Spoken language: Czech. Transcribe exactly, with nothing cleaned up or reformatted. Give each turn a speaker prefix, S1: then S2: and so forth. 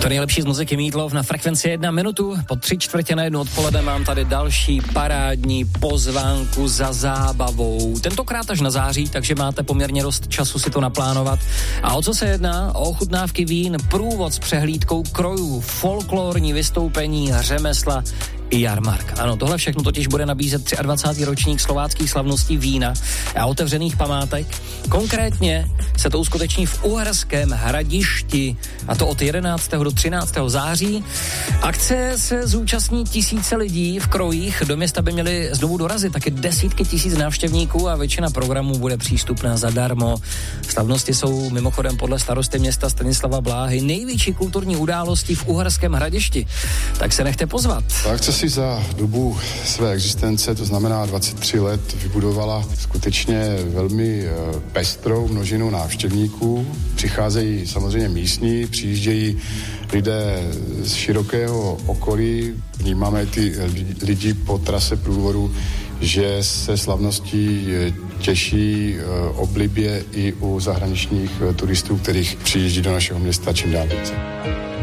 S1: To nejlepší z muziky Meatloaf na frekvenci jedna minutu. Po tři čtvrtě na jednu odpoledne mám tady další parádní pozvánku za zábavou. Tentokrát až na září, takže máte poměrně dost času si to naplánovat. A o co se jedná? O ochutnávky vín, průvod s přehlídkou krojů, folklorní vystoupení, řemesla i jarmark. Ano, tohle všechno totiž bude nabízet dvacátý třetí ročník slováckých slavností vína a otevřených památek. Konkrétně se to uskuteční v Uherském Hradišti, a to od jedenáctého do třináctého září. Akce se zúčastní tisíce lidí v krojích. Do města by měli znovu dorazit taky desítky tisíc návštěvníků a většina programů bude přístupná zadarmo. Slavnosti jsou mimochodem podle starosty města Stanislava Bláhy největší kulturní událostí v Uherském Hradišti. Tak se nechte pozvat.
S2: Akce si za dobu své existence, to znamená dvacet tři let, vybudovala skutečně velmi pestrou množinu návštěvníků. Přicházejí samozřejmě místní, přijíždějí lidé z širokého okolí. Vnímáme ty lidi po trase průvodu, že se slavností těší oblibě i u zahraničních turistů, kterých přijíždí do našeho města čím dál více.